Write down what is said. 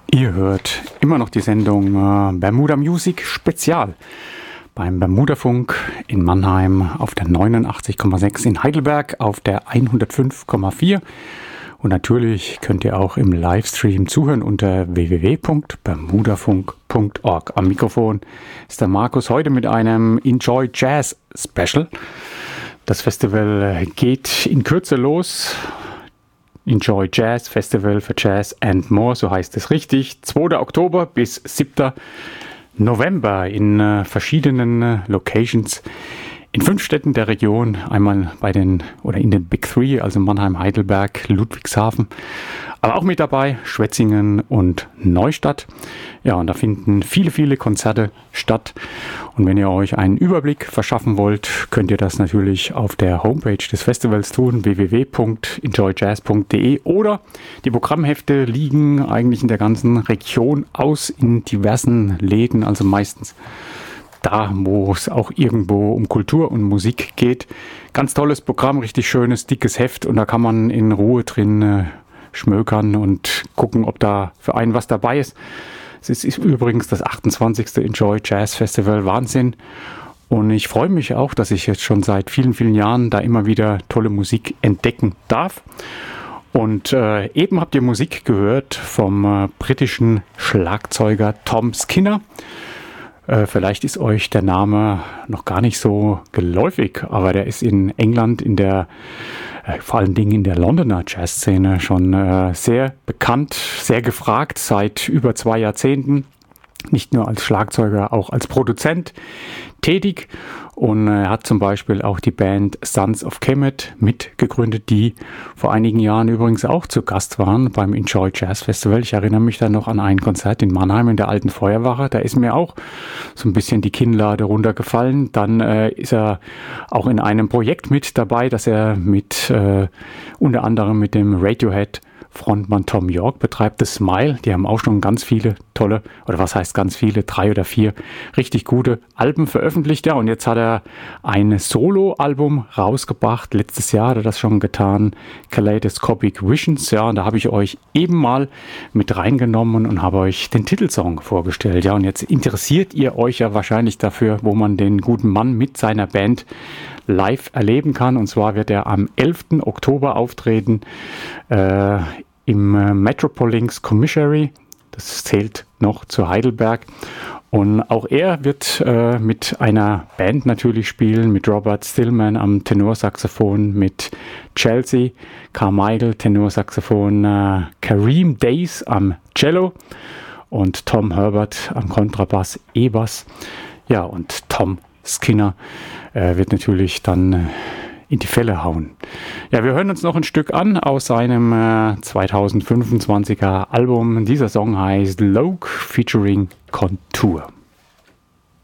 Ihr hört immer noch die Sendung Bermuda Music Spezial beim Bermudafunk in Mannheim auf der 89,6, in Heidelberg auf der 105,4 und natürlich könnt ihr auch im Livestream zuhören unter www.bermudafunk.org. Am Mikrofon ist der Markus heute mit einem Enjoy Jazz Special. Das Festival geht in Kürze los. Enjoy Jazz Festival for Jazz and More, so heißt es richtig. 2. Oktober bis 7. November in verschiedenen Locations in 5 Städten der Region. Einmal in den Big Three, also Mannheim, Heidelberg, Ludwigshafen. Aber auch mit dabei Schwetzingen und Neustadt. Ja, und da finden viele Konzerte statt. Und wenn ihr euch einen Überblick verschaffen wollt, könnt ihr das natürlich auf der Homepage des Festivals tun, www.enjoyjazz.de, oder die Programmhefte liegen eigentlich in der ganzen Region aus in diversen Läden, also meistens da, wo es auch irgendwo um Kultur und Musik geht. Ganz tolles Programm, richtig schönes, dickes Heft, und da kann man in Ruhe drin schmökern und gucken, ob da für einen was dabei ist. Es ist übrigens das 28. Enjoy Jazz Festival, Wahnsinn. Und ich freue mich auch, dass ich jetzt schon seit vielen Jahren da immer wieder tolle Musik entdecken darf. Und eben habt ihr Musik gehört vom britischen Schlagzeuger Tom Skinner. Vielleicht ist euch der Name noch gar nicht so geläufig, aber der ist in England vor allen Dingen in der Londoner Jazzszene schon sehr bekannt, sehr gefragt seit über 2 Jahrzehnten. Nicht nur als Schlagzeuger, auch als Produzent tätig. Und er hat zum Beispiel auch die Band Sons of Kemet mitgegründet, die vor einigen Jahren übrigens auch zu Gast waren beim Enjoy Jazz Festival. Ich erinnere mich dann noch an ein Konzert in Mannheim in der alten Feuerwache. Da ist mir auch so ein bisschen die Kinnlade runtergefallen. Dann ist er auch in einem Projekt mit dabei, das er unter anderem mit dem Radiohead Frontmann Tom York betreibt, The Smile. Die haben auch schon ganz viele tolle, oder was heißt ganz viele, 3 oder 4 richtig gute Alben veröffentlicht. Ja, und jetzt hat er ein Solo-Album rausgebracht. Letztes Jahr hat er das schon getan, Kaleidoscopic Visions. Ja, und da habe ich euch eben mal mit reingenommen und habe euch den Titelsong vorgestellt. Ja, und jetzt interessiert ihr euch ja wahrscheinlich dafür, wo man den guten Mann mit seiner Band live erleben kann. Und zwar wird er am 11. Oktober auftreten im Metropolis Commissary. Das zählt noch zu Heidelberg. Und auch er wird mit einer Band natürlich spielen, mit Robert Stillman am Tenorsaxophon, mit Chelsea Carmichael Tenorsaxophon, Kareem Days am Cello und Tom Herbert am Kontrabass, E-Bass. Ja, und Tom Skinner wird natürlich dann in die Fälle hauen. Ja, wir hören uns noch ein Stück an aus seinem 2025er Album. Dieser Song heißt Loke featuring Contour.